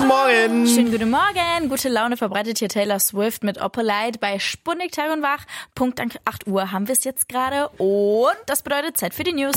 Morgen. Schönen guten Morgen. Gute Laune verbreitet hier Taylor Swift mit Opalite bei Sputnik Tag und Wach. Punkt 8 Uhr haben wir es jetzt gerade und das bedeutet Zeit für die News.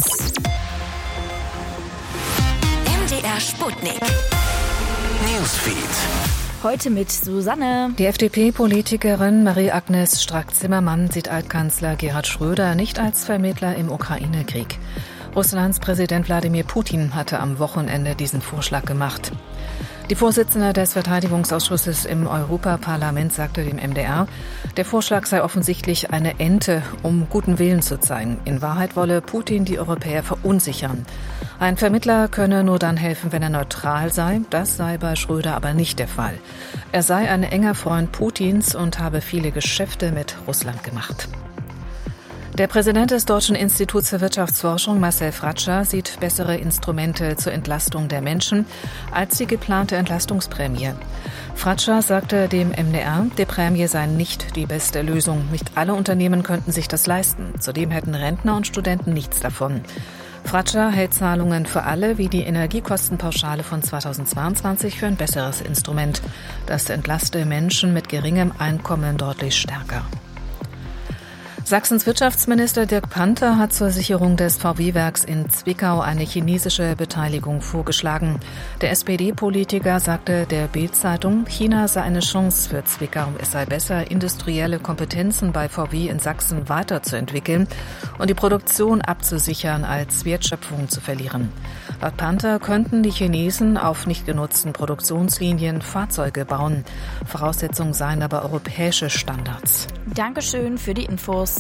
MDR Sputnik Newsfeed. Heute mit Susanne. Die FDP-Politikerin Marie-Agnes Strack-Zimmermann sieht Altkanzler Gerhard Schröder nicht als Vermittler im Ukraine-Krieg. Russlands Präsident Wladimir Putin hatte am Wochenende diesen Vorschlag gemacht. Die Vorsitzende des Verteidigungsausschusses im Europaparlament sagte dem MDR, der Vorschlag sei offensichtlich eine Ente, um guten Willen zu zeigen. In Wahrheit wolle Putin die Europäer verunsichern. Ein Vermittler könne nur dann helfen, wenn er neutral sei. Das sei bei Schröder aber nicht der Fall. Er sei ein enger Freund Putins und habe viele Geschäfte mit Russland gemacht. Der Präsident des Deutschen Instituts für Wirtschaftsforschung, Marcel Fratscher, sieht bessere Instrumente zur Entlastung der Menschen als die geplante Entlastungsprämie. Fratscher sagte dem MDR, die Prämie sei nicht die beste Lösung. Nicht alle Unternehmen könnten sich das leisten. Zudem hätten Rentner und Studenten nichts davon. Fratscher hält Zahlungen für alle wie die Energiekostenpauschale von 2022 für ein besseres Instrument. Das entlaste Menschen mit geringem Einkommen deutlich stärker. Sachsens Wirtschaftsminister Dirk Panther hat zur Sicherung des VW-Werks in Zwickau eine chinesische Beteiligung vorgeschlagen. Der SPD-Politiker sagte der Bild-Zeitung, China sei eine Chance für Zwickau. Es sei besser, industrielle Kompetenzen bei VW in Sachsen weiterzuentwickeln und die Produktion abzusichern, als Wertschöpfung zu verlieren. Laut Panther könnten die Chinesen auf nicht genutzten Produktionslinien Fahrzeuge bauen. Voraussetzung seien aber europäische Standards. Dankeschön für die Infos.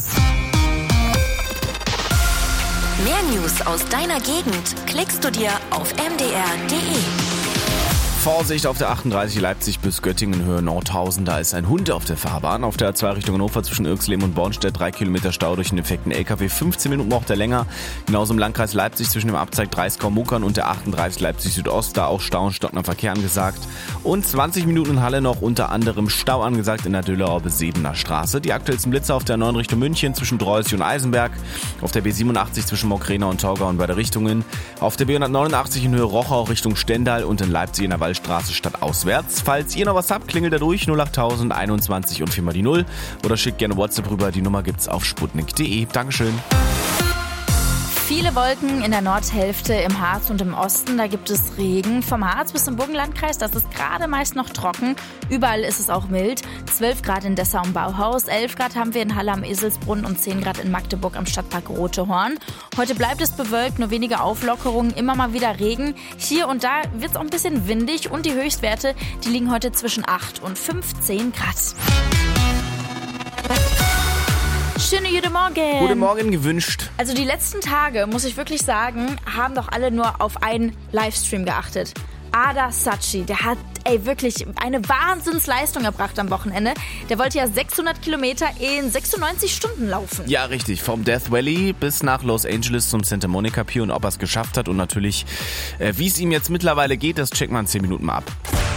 Mehr News aus deiner Gegend klickst du dir auf mdr.de. Vorsicht auf der 38 Leipzig bis Göttingen Höhe Nordhausen. Da ist ein Hund auf der Fahrbahn. Auf der A2 Richtung Hannover zwischen Irxleben und Bornstedt 3 Kilometer Stau durch einen defekten LKW. 15 Minuten braucht er länger. Genauso im Landkreis Leipzig zwischen dem Abzweig Dreiskau-Muckern und der 38 Leipzig Südost. Da auch Stau und stockender Verkehr angesagt. Und 20 Minuten in Halle noch unter anderem Stau angesagt in der Döllerauer bis Sebener Straße. Die aktuellsten Blitze auf der 9 Richtung München zwischen Dreußig und Eisenberg. Auf der B87 zwischen Mockrena und Torgau in beide Richtungen. Auf der B189 in Höhe Rochau Richtung Stendal und in Leipzig in der Wallstraße stadtauswärts. Falls ihr noch was habt, klingelt da durch 08000 21 und 4 mal die 0 oder schickt gerne WhatsApp rüber. Die Nummer gibt's auf sputnik.de. Dankeschön. Viele Wolken in der Nordhälfte im Harz und im Osten. Da gibt es Regen. Vom Harz bis zum Burgenlandkreis, das ist gerade meist noch trocken. Überall ist es auch mild. 12 Grad in Dessau am Bauhaus, 11 Grad haben wir in Halle am Eselsbrunn und 10 Grad in Magdeburg am Stadtpark Rotehorn. Heute bleibt es bewölkt, nur wenige Auflockerungen, immer mal wieder Regen. Hier und da wird es auch ein bisschen windig und die Höchstwerte, die liegen heute zwischen 8 und 15 Grad. Schönen guten Morgen. Guten Morgen gewünscht. Also die letzten Tage, muss ich wirklich sagen, haben doch alle nur auf einen Livestream geachtet. Ada Sachi, der hat wirklich eine Wahnsinnsleistung erbracht am Wochenende. Der wollte ja 600 Kilometer in 96 Stunden laufen. Ja, richtig. Vom Death Valley bis nach Los Angeles zum Santa Monica Pier und ob er es geschafft hat und natürlich, wie es ihm jetzt mittlerweile geht, das checkt man in 10 Minuten mal ab.